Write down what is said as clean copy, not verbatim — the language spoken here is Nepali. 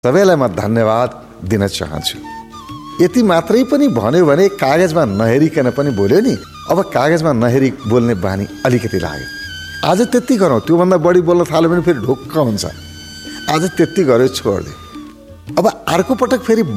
सबैलाई म धन्यवाद दिन चाहन्छु। यति मात्रै पनि भन्यो भने कागजमा नहेरिकन पनि बोल्यो नि। अब कागजमा नहेरी बोल्ने बानी अलिकति लाग्यो। आज त्यति गरौँ, त्योभन्दा बढी बोल्न थाल्यो भने फेरि ढुक्क हुन्छ। आज त्यति गर्यो, छोडिदियो। अब अर्को पटक फेरि